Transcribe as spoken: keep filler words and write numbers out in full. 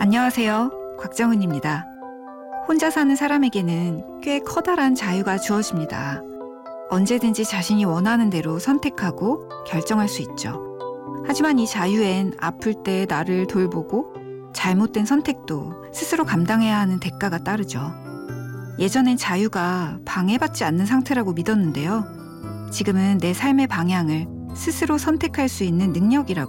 안녕하세요. 곽정은입니다. 혼자 사는 사람에게는 꽤 커다란 자유가 주어집니다. 언제든지 자신이 원하는 대로 선택하고 결정할 수 있죠. 하지만 이 자유엔 아플 때 나를 돌보고 잘못된 선택도 스스로 감당해야 하는 대가가 따르죠. 예전엔 자유가 방해받지 않는 상태라고 믿었는데요. 지금은 내 삶의 방향을 스스로 선택할 수 있는 능력이라고